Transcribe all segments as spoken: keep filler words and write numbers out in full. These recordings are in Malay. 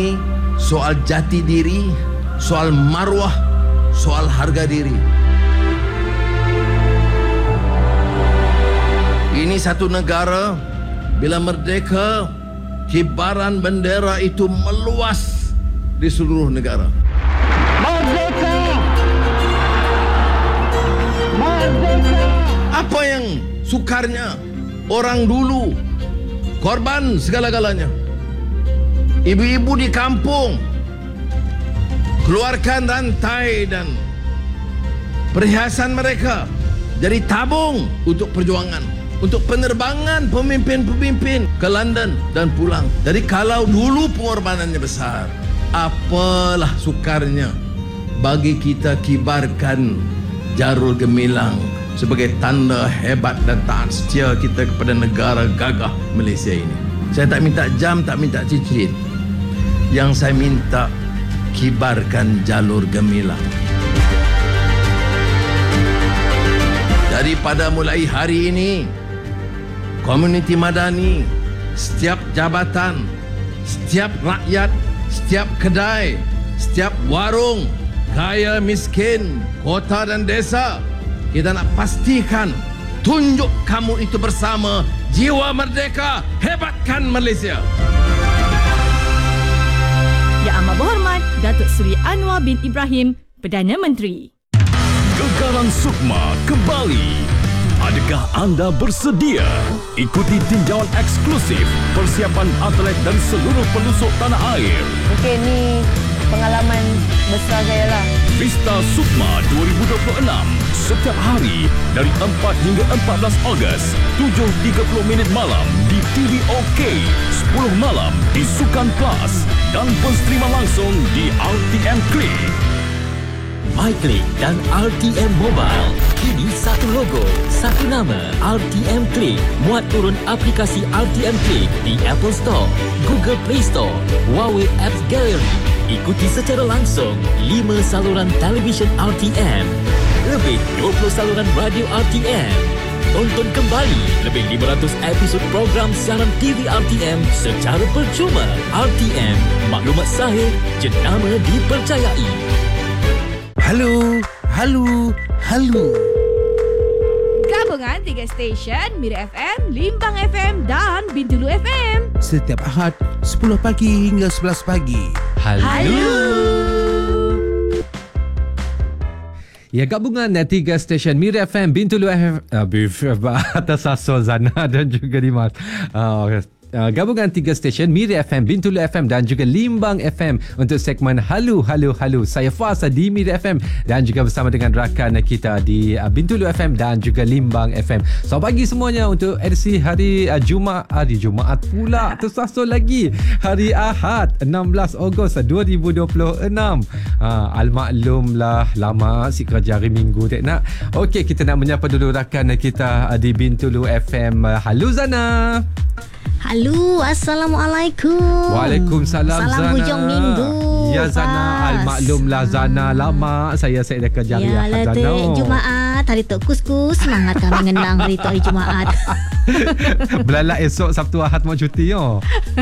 soal jati diri, soal maruah, soal harga diri. Ini satu negara, bila merdeka, kibaran bendera itu meluas di seluruh negara. Merdeka! Merdeka! Apa yang sukarnya? Orang dulu korban segala-galanya. Ibu-ibu di kampung keluarkan rantai dan perhiasan mereka jadi tabung untuk perjuangan, untuk penerbangan pemimpin-pemimpin ke London dan pulang. Jadi kalau dulu pengorbanannya besar, apalah sukarnya bagi kita kibarkan Jarul Gemilang sebagai tanda hebat dan taat setia kita kepada negara gagah Malaysia ini. Saya tak minta jam, tak minta cincin. Yang saya minta, kibarkan jalur gemilang. Daripada mulai hari ini, komuniti madani, setiap jabatan, setiap rakyat, setiap kedai, setiap warung, kaya miskin, kota dan desa, kita nak pastikan tunjuk kamu itu bersama jiwa merdeka, hebatkan Malaysia. Yang Amat Berhormat Datuk Seri Anwar bin Ibrahim, Perdana Menteri. Gekaran Sukma kembali. Adakah anda bersedia? Ikuti tinjauan eksklusif persiapan atlet dan seluruh pelusuk tanah air. Mungkin ni pengalaman besar saya lah. Pesta Sukma dua ribu dua puluh enam setiap hari dari empat hingga empat belas Ogos tujuh tiga puluh minit malam di T V OK, sepuluh malam di Sukan Plus dan penstreaman langsung di R T M Click. MyClick dan R T M Mobile kini satu logo, satu nama. R T M Click. Muat turun aplikasi R T M Click di Apple Store, Google Play Store, Huawei Apps Gallery. Ikuti secara langsung lima saluran televisyen R T M, lebih dua puluh saluran radio R T M. Tonton kembali lebih lima ratus episod program siaran T V R T M secara percuma. R T M, maklumat sahih, jenama dipercayai. Halo, halo, halo. Gabungan tiga stesen, Mira F M, Limbang F M dan Bintulu F M. Setiap Ahad sepuluh pagi hingga sebelas pagi. Halo. Halo. Ya, gabungan tiga stesen Mira F M, Bintulu F M, uh, atas Asol Zana dan juga Dimas. Uh, Uh, gabungan tiga stesen Mira F M, Bintulu F M dan juga Limbang F M untuk segmen Halu Halu Halu. Saya Faz di Mira F M dan juga bersama dengan rakan kita di uh, Bintulu F M dan juga Limbang F M. Selamat pagi semuanya untuk edisi hari uh, Jumaat, hari Jumaat pula tersasul lagi hari Ahad enam belas Ogos dua ribu dua puluh enam. Uh, Almaklumlah lama si kerja hari Minggu tak nak. Okey, kita nak menyapa dulu rakan kita uh, di Bintulu F M. Uh, Halo Zana. Halo, Assalamualaikum. Waalaikumsalam. Salam Zana. hujung minggu. Ya Zana, almaklumlah Zana, lama saya saya dah kerja hari ya, Ahad Zana. Ya, Jumaat, hari Tok Kuskus, semangat kami mengenang hari Tok hari Jumaat. Belalak esok Sabtu Ahad mau cuti yo.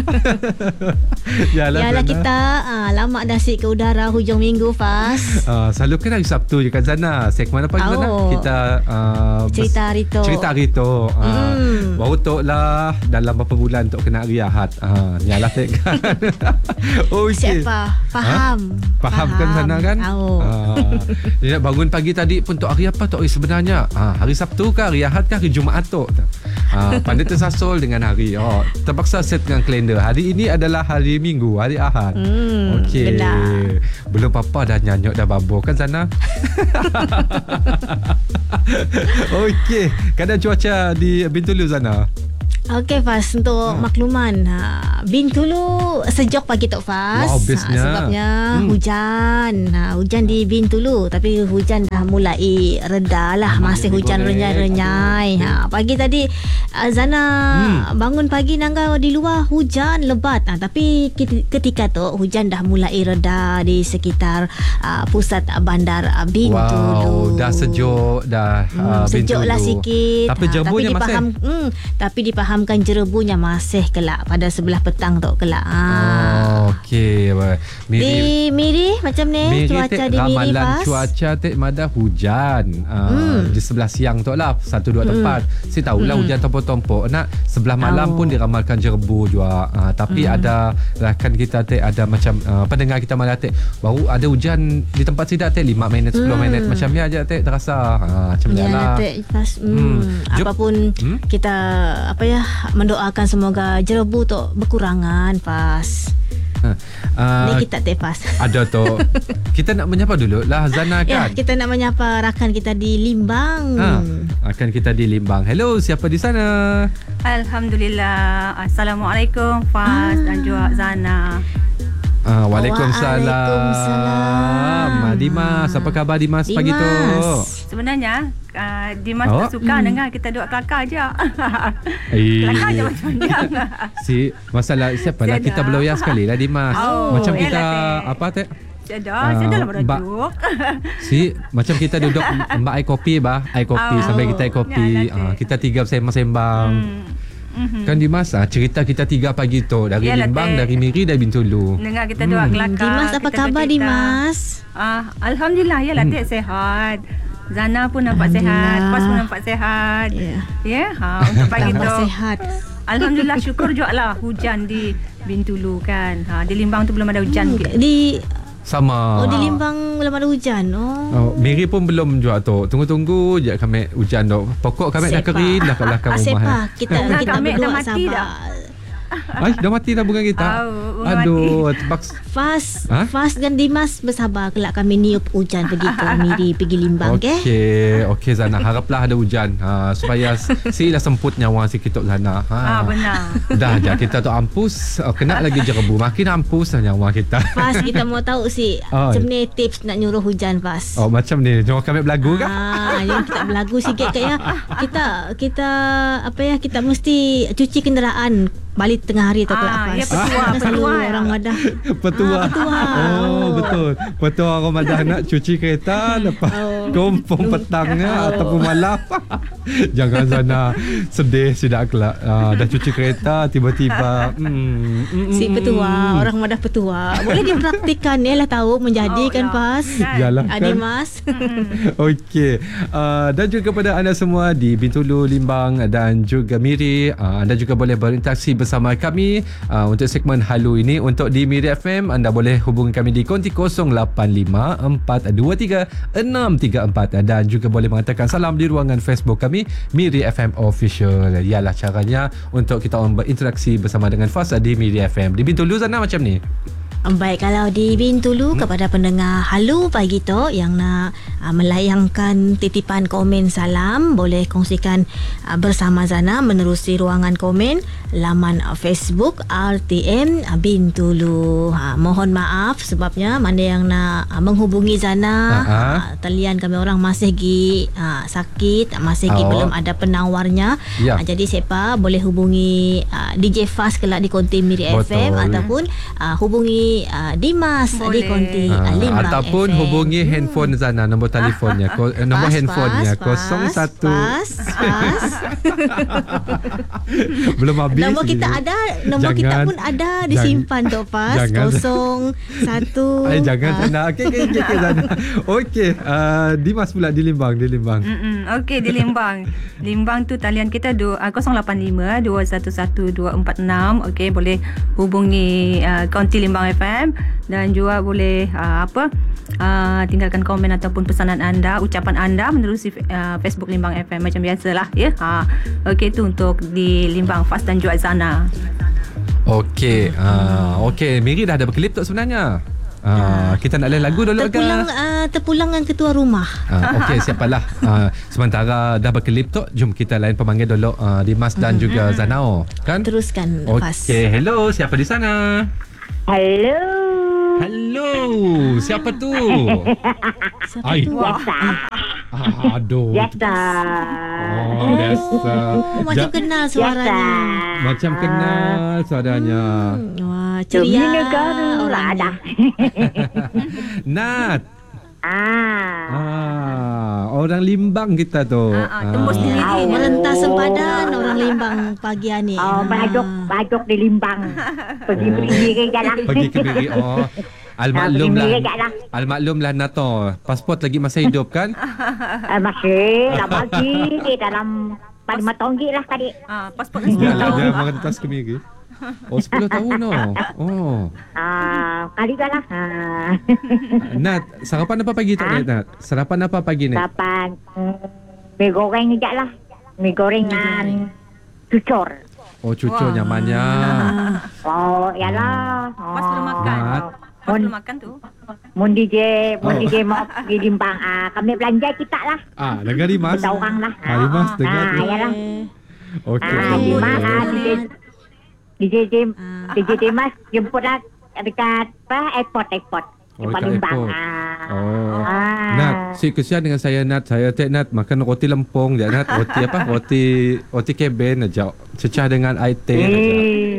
Yalah, Yalah kita uh, lama dah sit ke udara hujung minggu Fas. Uh, selalu kan hari Sabtu je kan Zana. Segmen apa oh. Zana? Kita uh, cerita hari Tok. Cerita hari Tok. Uh, mm. Baru Tok lah dalam beberapa bulan Tok kena hari Ahad. Uh, yalah tak kan. Okey. Siapa? Faham. Ha? Faham. Faham kan Zana kan? Oh. Uh, dia bangun pagi tadi pun Tok hari apa Tok sebenarnya? Uh, hari Sabtu ke hari Ahad ke hari Jumaat Tok? Uh, pandai tersasul dengan hari. Oh, terpaksa set dengan kalender. Hari ini adalah hari Minggu, hari Ahad. Hmm, Okey. Belum apa-apa dah nyanyuk dah babur kan Zana? Okey. Keadaan cuaca di Bintulu Zana? Okey Fas, untuk ha. makluman ha, Bintulu sejuk pagi Tok Fas. Wow, bestnya. Ha, sebabnya hmm. hujan ha, hujan di Bintulu. Tapi hujan dah mulai reda lah. hmm, Masih hujan renyai-renyai ha, pagi tadi Zana hmm. bangun pagi nangga di luar hujan lebat ha, tapi ketika tu hujan dah mulai reda di sekitar uh, pusat bandar uh, Bintulu. Wow, dah sejuk dah uh, hmm, Sejuk lah sikit Tapi ha, jemunya tapi dipaham, masih hmm, Tapi dipaham ditanamkan jerebunya masih kelak pada sebelah petang tu kelak. Ha. Oh, okey. Miri, Di Miri macam ni Miri cuaca tek, di Miri ramalan pas. cuaca tek mada hujan. Uh, Hmm. Di sebelah siang tu lah satu dua tempat. Saya tahulah Hmm. hujan tompok-tompok. Nak sebelah malam Oh. pun diramalkan jerebu juga. Uh, tapi Hmm. ada rakan kita tek ada macam uh, pendengar kita malah tek baru ada hujan di tempat sidak tek lima minit sepuluh Hmm. minit macam ni aja tek terasa. Uh, macam ni Ya, lah. Tek, pas, hmm, Hmm. Jom. apapun Hmm? kita apa ya mendoakan semoga jerebu tu berkurangan pas. Uh, Ni kita tek pas. ada tu. Kita nak menyapa dulu lah Zana Ya, kan. kita nak menyapa rakan kita di Limbang. Ha, akan kita di Limbang. Hello, siapa di sana? Alhamdulillah. Assalamualaikum Faz Ah. dan juga Zana. Ah, Waalaikumsalam. Waalaikumsalam. Ah, Dimas, apa khabar Dimas, pagi tu? Dimas. Sebenarnya uh, Dimas Oh. tak suka Hmm. dengar kita duduk kelakar je. Eh, Kelakar je macam dia. si masalah siapa lah Saya kita dah. berloya sekali lah Dimas. Oh, macam elah, kita Teh. apa teh? Saya dah, Ah, saya dah lama Mbak- duduk. Si macam kita duduk mbak ai kopi bah, ai kopi Oh, sampai kita ai kopi. yalah, Teh. Ah, kita tiga sembang-sembang. Hmm. Mhm. Kan Dimas, ah, cerita kita tiga pagi tu dari Yalah, Limbang, Teh. dari Miri, dari Bintulu. Dengar kita duduk Hmm. kelakar. Dimas, apa kita khabar bercerita. Dimas? Ah, Alhamdulillah, yalah Hmm. Tek sihat. Zana pun nampak sihat, Alhamdulillah. Faz pun nampak sihat. Ya. Ya, ha, untuk pagi Tambah tu. sihat. Alhamdulillah, syukur juga lah hujan di Bintulu kan. Ha, di Limbang tu belum ada hujan. Hmm, di Sama. Oh di Limbang belum ada hujan. Oh. Oh, Miri pun belum juga tu. Tunggu-tunggu je kami hujan tu. Pokok kami dah Sepa. kering dah kat belakang Ah, rumah. Sepa. eh. Kita Bunga kita kami dah berdua mati sabar. dah. Ay, dah mati dah bunga kita. Oh, bunga Aduh, terpaksa. Fas, Ha? Fas dan Dimas bersabar kelak kami niup hujan pergi ke Miri, pergi Limbang ke. Okey, okey Zana, haraplah ada hujan. Ha, supaya si lah semput nyawa si kita Zana. Ha. Ah, benar. Dah je kita tu ampus, oh, kena lagi jerebu. Makin ampus lah nyawa kita. Fas, kita mau tahu si Oh. macam ni tips nak nyuruh hujan Fas. Oh, macam ni. Jom kami berlagu kan? Ah, yang kita berlagu sikit kat ya. Kita kita apa ya kita mesti cuci kenderaan balik tengah hari atau kelak Ah, Fas. ya, petua, Kan selalu petua, ya. orang madah. Petua. Ah, petua. Oh, Oh. betul. Petua Ramadan nak cuci kereta lepas Oh. kompong petangnya ataupun malam. Jangan Zana sedih sidak kelak. Ah, dah cuci kereta tiba-tiba hmm, mm, Si mm, petua, mm. orang madah petua. Boleh dipraktikkan ya lah tahu menjadi Oh, kan ya. Fas. Yalah Ah, kan. Dimas. Okey. Uh, dan juga kepada anda semua di Bintulu, Limbang dan juga Miri, uh, anda juga boleh berinteraksi bersama kami uh, untuk segmen Halu ini. Untuk di Miri F M, anda boleh hubungi kami di konti kosong lapan lima empat dua tiga enam tiga empat dan juga boleh mengatakan salam di ruangan Facebook kami Miri F M Official. Ialah caranya untuk kita orang berinteraksi bersama dengan Fas di Miri F M. Di Bintulu sana macam ni. Baik, kalau di Bintulu hmm. kepada pendengar Halu pagi tu yang nak uh, melayangkan titipan komen salam, boleh kongsikan uh, bersama Zana menerusi ruangan komen laman uh, Facebook R T M uh, Bintulu. Ha, mohon maaf sebabnya mana yang nak uh, menghubungi Zana, Uh-huh. uh, talian kami orang masih gi uh, sakit, masih gi Oh. belum ada penawarnya. Ya. Uh, jadi siapa boleh hubungi uh, D J Fast kelak di konti Miri F M Betul. ataupun uh, hubungi uh, Dimas di Boleh. konti Ah, uh, Limbang ataupun F M. hubungi handphone Zana, nombor telefonnya, ko, eh, nombor Pas, handphonenya pas, kosong satu. pas, pas. Belum habis. Nombor kita ini. ada, nombor kita Jangan. pun ada disimpan tu Pas. Jangan. Kosong satu. Ay, jangan Ah. Zana. Okey, okey, okey, okey, Zana. Okey, uh, Dimas pula di Limbang, di Limbang. Mm-mm. Okey, di Limbang. Limbang tu talian kita du, uh, kosong lapan lima dua satu satu dua empat enam. Okey, boleh hubungi uh, konti Limbang F M dan juga boleh uh, apa uh, tinggalkan komen ataupun pesanan anda, ucapan anda menerusi uh, Facebook Limbang F M macam biasalah ya. Ha. Okey, tu untuk di Limbang Fas dan juga Zana. Okey, uh, okey, Miri dah ada berkelip tak sebenarnya? Uh, kita nak lain lagu dulu ke? Terpulang uh, terpulang dengan ketua rumah. Uh, Okey, siapalah. Uh, sementara dah berkelip tu, jom kita lain pemanggil dulu uh, Dimas dan juga Zanao, kan? Teruskan Pas. Okey, hello, siapa di sana? Hello. Hello, siapa tu? Siapa Ai. tu? Ah, aduh. Biasa. Oh, biasa. Oh, macam Ja- kenal suaranya. Macam kenal suaranya. Hmm, wah, ceria orangnya. Nat. Ah. Ah, orang Limbang kita tu. Ah, ah, tembus Ah. diri. Oh, merentas sempadan orang Limbang pagi ni. Oh, bajuk, bajuk di Limbang. Pergi Oh. beri diri je lah. Pergi ke Miri. Oh. Al-maklum Ah, pergi lah. Miri je lah. Al-maklum lah Nato. Pasport lagi masih hidup kan? Ah, masih, dah bagi dalam lima tahun lagi lah tadi. Ah, pasport dah sepuluh Dia, tahun. dia merentas ke Miri. Oh, sepuluh tahun no. Oh. Ah, kali dah lah. Ah. Nat, sarapan apa pagi tu, Ha? Nat? Sarapan apa pagi ni? Sarapan, mm, mie goreng je lah. Mie goreng dengan cucur. Oh, cucu nyamannya. Oh, yalah. Pas belum makan. Nat. Pas belum makan tu. Mun D J, mun Oh. D J mau pergi Limbang. Ah, kami belanja kita lah. Ah, dengar Dimas. Kita orang lah. Ah, Dimas dengar Ah, tu. yalah. Okey. Ah, okey. Dimas, ah, D J, D J Dim, D J Dimas jemput lah dekat apa, airport, airport. Oh, Dekat dekat Limbang. airport. Ah. Oh. Ah. Nat, si kesian dengan saya Nat. Saya tak Nat makan roti lempung je Nat. Roti apa? Roti roti keben aja. Cecah dengan air teh aja. Eh,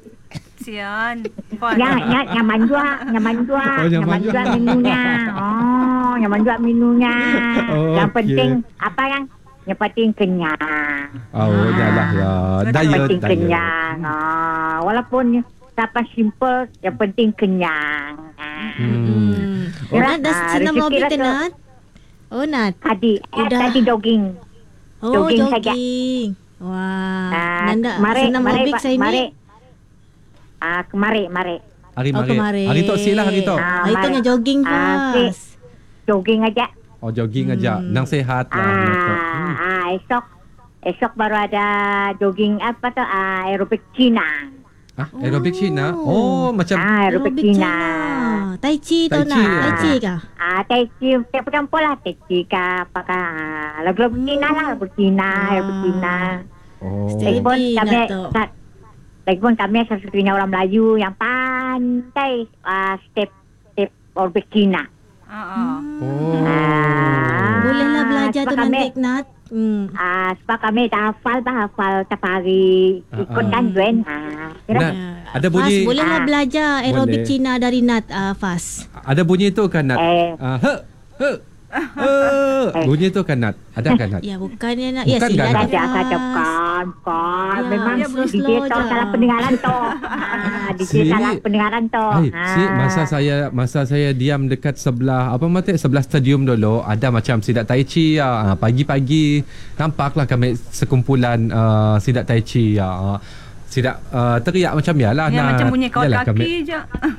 Sian. Fon. ya, ya, nyaman juga, nyaman juga, Oh, nyaman nyaman juga. juga minunya. Oh, nyaman juga minunya. Oh, Yang okey. penting apa yang? Yang penting kenyang. Oh, yalah ya. Yang Diet, penting diet. kenyang. Ah, walaupun sarapan simple, yang penting kenyang. Ah. Hmm. Oh, Nat dah Ah, senam rezeki Robby lah ke tu. Nat? Oh, Nat. Tadi, eh, Udah. tadi jogging. Oh, Jogging jogging. saja. Wah. Ah, Nanda mari, senam mari, Robby Pak, saya mari. ni. Ah, kemari, mari. Hari Oh, mari. kemarin. Hari tu sila hari tu. Ah, Hari tu mari. nak jogging Ah, pas. Jogging aja. Oh, jogging aja. Nang sehat lah. Nat. Ah, Hmm. ah, esok esok baru ada jogging apa tu? Ah, aerobik Cina. Ah, aerobik Cina. Oh, macam Ah, aerobik Aerobik Cina. Cina. Tai Chi tu Tai nak. Chi, Tai ah. Chi kah? Ah, Tai Chi, campur-campur lah. Tai Chi kah, apakah. Ah, lagu-lagu Cina lah, lagu Cina, aerobik Cina. oh. Steady. Lagipun kami, Dato'. sa- lagipun kami satu-satunya orang Melayu yang pandai ah, step step aerobik Cina. Ah, ah. Oh. Ah, Bolehlah belajar tu sebab kami, nanti Nat. Hmm. Ah, sebab kami dah hafal dah hafal tiap hari ikut Ah, ah. kan Gwen. Ah, kira. Nat, ada Fas, bunyi bolehlah Ah. belajar aerobik Boleh. Cina dari Nat uh, Fas. ada bunyi tu kan Nat? Eh. Ah, he, he. Eh, bunyi tu kan Nat? Ada kan Nat? Ya, bukannya Nat. Ya, Bukan sila kan? ada Saja Fas. saja bukan, bukan. Ya, Memang ya, D J slow-slow tahu je. salah pendengaran tu. Ah, D J Si- salah pendengaran tu. Hai, Ah. si masa saya masa saya diam dekat sebelah apa mati sebelah stadium dulu ada macam sidat tai chi ya. Ah, pagi-pagi nampaklah kami sekumpulan uh, sidat tai chi ya. Ah, sidat uh, teriak macam yalah Ya, Nat. macam bunyi kawat Yalah, kaki je.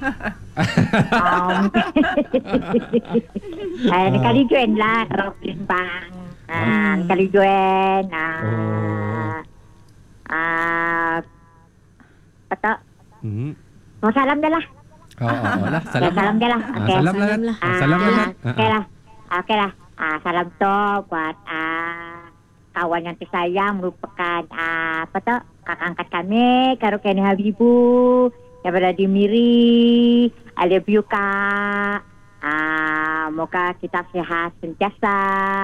Um, eh, ni kali join lah Rock Limbang. Ah, ni kami join. Ah, Oh. ah, apa tu? Hmm. Oh, salam dia lah. Oh, oh, oh lah, Okay, salam. salam dia lah. Ah, Okay. salam lah. Salam lah. Ah, salam lah. Nat. Ah, Okey ah. lah. Ah, Okey lah. Ah, salam tu buat ah, kawan yang tersayang merupakan ah, apa tu? Kakak angkat kami, Karo Kenny Habibu yang berada di Miri. I love you, Kak. Ah, moga kita sihat sentiasa.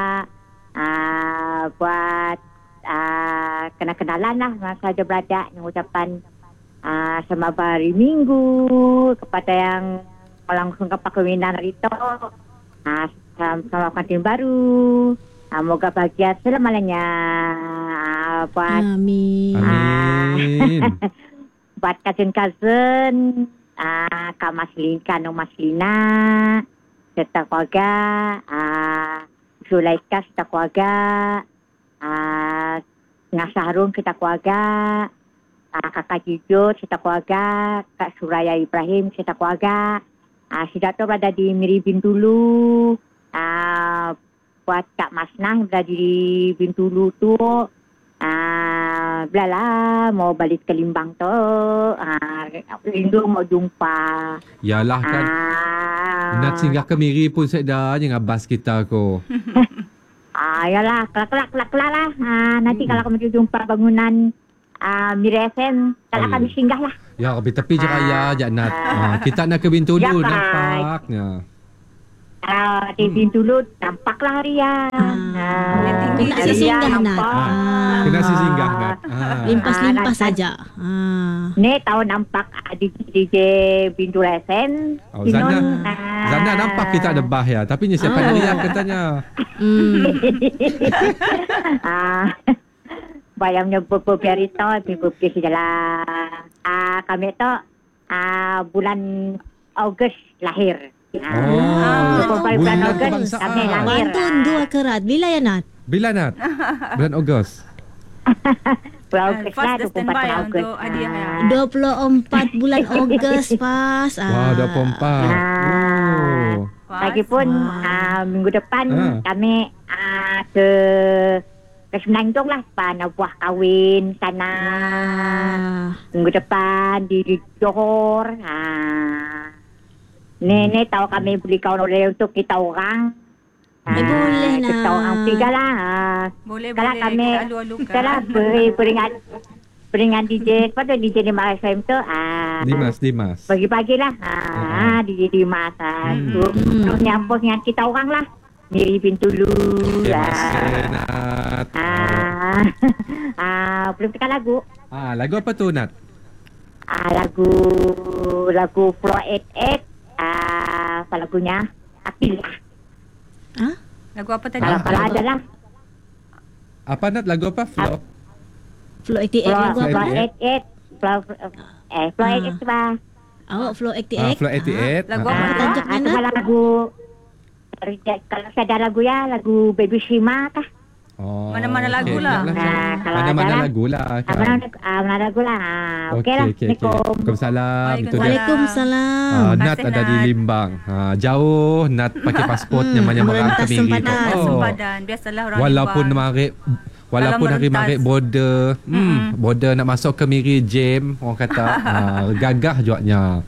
Ah, buat ah, kena-kenalan lah masa dia berada mengucapkan ah, selamat hari Minggu kepada yang melangsungkan perkahwinan hari itu. Ah, selamat selamat kantin baru. Ah, moga bahagia selama-lamanya. Ah, buat Amin. Amin. buat cousin-cousin, ah, Kak Maslin, Kak Nur Maslina, serta keluarga, ah, Zulaika serta keluarga, ah, Ngah Harun serta keluarga, ah, Kakak Jujur serta keluarga, Kak Suraya Ibrahim serta keluarga, ah, sudah tu berada di Miri Bintulu, ah, buat Kak Masnah berada di Bintulu tu, ah, belalah mau balik ke Limbang tu, ah, rindu mau jumpa. Yalah kan. Ah, Nak singgah ke Miri pun saya dah jangan bas kita ko. ah, yalah, kelak-kelak, kelak-kelak lah. Ah, nanti kalau kamu jumpa bangunan ah, Miri F M, kalau Ayo. kami singgah lah. Ya, tapi tepi je raya je Nat. Ah, kita nak ke Bintulu Ya, baik. nampaknya. Kalau di Bintulu nampaklah Rian. Ah, Kena Rian singgah Nat. nampak. Ah. Kena si singgah Nat. Ah. Limpas-limpas Ah, saja. Ah. Ni tahu nampak ah, D J, D J Bintulu S N. Oh, Zana. Zana nampak kita ada bah ya, tapi ni siapa Oh. Rian katanya. Hmm. Ah, bayangnya berberita, berberita sajalah. Ah, kami tu ah bulan Ogos lahir. Ah, Oh, bulan bulan Ogos kebangsaan. kami lahir. Bantun dua kerat. Bila ya Nat? Bila Nat? Bulan Ogos. Bulan Ah, Ogos Fas lah, dah dua puluh empat standby Ogos. untuk hadiah ya. dua puluh empat bulan Ogos pas. Wah, dua puluh empat. Oh. Lagipun ah, minggu depan Ah. kami ah, ke ke Semenanjung lah, pada buah kahwin sana. Ah. Minggu depan di, di Johor. Ah. Ni, ni tahu kami beli kawan oleh untuk kita orang. Eh, boleh nak. Kita orang tiga lah. Ah. Boleh, Kalau boleh. kami, Kita alu-alukan. kita lah beri, beringat, beringat D J, apa tu D J di Malaysia F M tu. Ah. Dimas, Dimas. Pagi-pagi lah. Ah, D J Dimas. Ah. Hmm. Terus nyambung dengan kita orang lah. Miri Bintulu. Terima Ah. kasih Nat. Ah, ah, belum tekan lagu. Ah, lagu apa tu Nat? Ah, lagu lagu Flow eight eight. Ah, apa lagunya? Apilah. Ah? Lagu apa tadi? Kalau Ah, kalau apa? ada lah. Apa Nat? Lagu apa? Flow? Flow eighty eight Flow lagu apa? Flow eight eight. Flow eh Flow eight eight tu bah. Awak Flow eighty Ah, eight. Flow eighty eight. Lagu Ah, apa? Ah, Tajuknya, itu Nat? kalau lagu kalau saya ada lagu ya, lagu Baby Shima kah? Oh, Mana-mana lagu okey, lah. Nat Nah, kalau Mana-mana ada lah. lagu lah Ah, kan. mana ah, mana lagu lah. Ah, okey Okey, lah. okey, okey. Assalamualaikum. Waalaikumsalam. Itu dia. Waalaikumsalam. Ah, Terima Nat kasih, ada di Nat. Limbang. Ah, jauh Nat pakai pasport Hmm, yang banyak merang ke merentas Miri tu. sempadan. Oh. Sempadan. Biasalah orang Walaupun luar. marik Walaupun Kalau hari merentas. marik border hmm, border nak masuk ke Miri jam orang kata ah, gagah juaknya.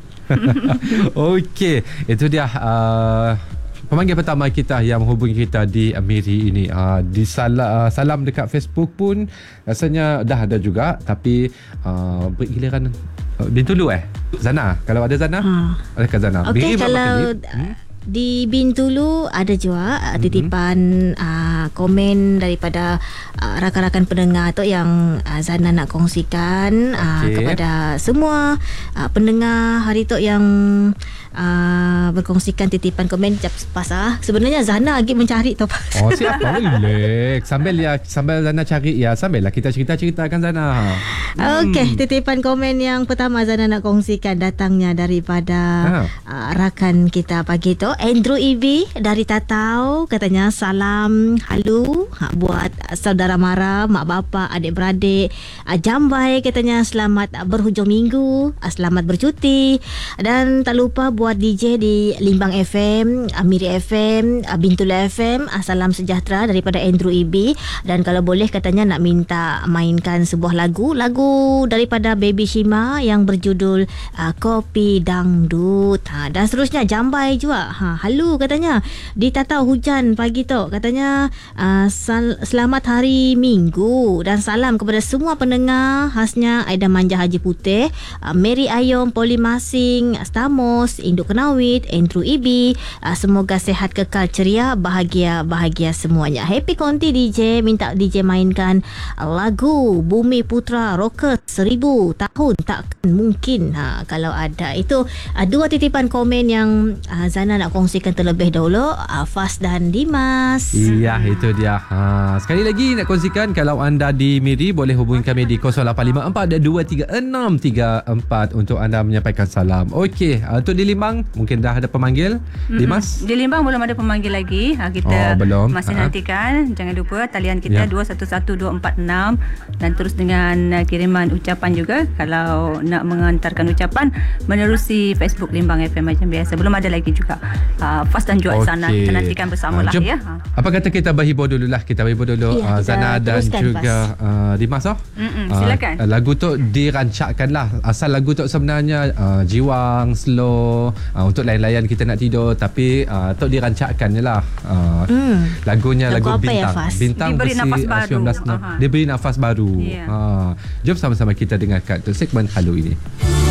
Okey, itu dia uh, pemanggil pertama kita yang menghubungi kita di uh, Miri ini. Uh, di sala, uh, salam dekat Facebook pun rasanya dah ada juga, tapi uh, bergiliran uh, Bintulu eh. Zana, kalau ada Zana? Ha. Adakah Zana? Okey, Miri berapa kalau kali? Hmm? di Bintulu ada juga uh, titipan uh, komen daripada uh, rakan-rakan pendengar tu yang uh, Zana nak kongsikan uh, Okey. kepada semua uh, pendengar hari tu yang uh, berkongsikan titipan komen. Jap pas ah. Sebenarnya Zana lagi mencari tu pas. Oh, siapa relax. Sambil ya sambil Zana cari ya, sambil lah kita cerita-ceritakan Zana. Okey, titipan komen yang pertama Zana nak kongsikan datangnya daripada Ha. uh, rakan kita pagi tu, Andrew Ibi dari Tatau. Katanya salam halu ha, buat uh, saudara mara, mak bapa, adik-beradik uh, Jambai. Katanya selamat uh, berhujung minggu, uh, selamat bercuti, dan tak lupa buat D J di Limbang F M, uh, Miri F M, uh, Bintulu F M. uh, salam sejahtera daripada Andrew Ibi. Dan kalau boleh katanya nak minta mainkan sebuah lagu lagu daripada Baby Shima yang berjudul uh, Kopi Dangdut. Ha, dan seterusnya Jambai juga. Ha, halu katanya di Tatau hujan pagi tu. Katanya uh, sal- selamat hari Minggu dan salam kepada semua pendengar, khasnya Aida Manja Haji Putih, uh, Mary Ayom, Poli Masing, Stamos, Induk Kenawit, Andrew Ibi. Uh, semoga sehat, kekal ceria, bahagia-bahagia semuanya. Happy Konti D J, minta D J mainkan uh, lagu Bumi Putra Rockers Seribu Tahun Takkan Mungkin. Ha, kalau ada itu uh, dua titipan komen yang uh, Zana nak kongsikan terlebih dahulu. uh, Fas dan Dimas. Iya, itu dia. Ha, sekali lagi nak kongsikan, kalau anda di Miri boleh hubungi kami di kosong lapan lima empat dua tiga enam tiga empat untuk anda menyampaikan salam. Okey, uh, untuk di Limbang mungkin dah ada pemanggil. Mm-mm. Dimas? Di Limbang belum ada pemanggil lagi. Ha, kita Oh, belum. masih Ha. nantikan. Jangan lupa talian kita Ya. dua satu satu dua empat enam dan terus dengan uh, kiriman ucapan juga. Kalau nak mengantarkan ucapan menerusi Facebook Limbang F M macam biasa. Belum ada lagi juga. Uh, Fas dan Juat sana. Okey. Kita nantikan bersama Ah, lah jom. ya. Ha. Apa kata kita berhibur dululah. Kita berhibur dulu. Ya, uh, kita Zana dan teruskan, juga uh, Dimas. Oh. Mm-mm, Ah, silakan. uh, lagu tu dirancakkan lah. Asal lagu tu sebenarnya uh, jiwang, slow, uh, untuk layan-layan kita nak tidur. Tapi uh, tu dirancakkan je lah. Uh, Hmm. Lagunya Lagu lagu, apa ya, Bintang. Fas? Bintang Diberi versi nafas uh, baru. sembilan belas Aha. Dia beri nafas baru. Ya. Ha. Jom sama-sama kita dengarkan tu segmen Halu ini.